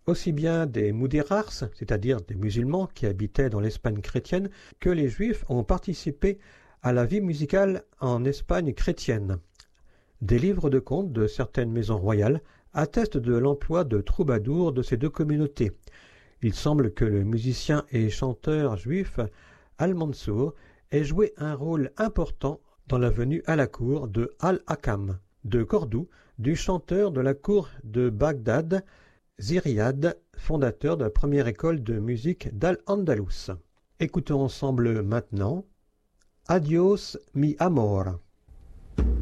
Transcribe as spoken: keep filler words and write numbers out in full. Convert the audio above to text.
aussi bien des mudirars, c'est-à-dire des musulmans qui habitaient dans l'Espagne chrétienne, que les juifs ont participé à la vie musicale en Espagne chrétienne. Des livres de contes de certaines maisons royales attestent de l'emploi de troubadours de ces deux communautés. Il semble que le musicien et chanteur juif Al-Mansour ait joué un rôle important dans la venue à la cour de Al-Hakam de Cordoue, du chanteur de la cour de Bagdad, Ziryad, fondateur de la première école de musique d'Al-Andalus. Écoutons ensemble maintenant Adios mi amor.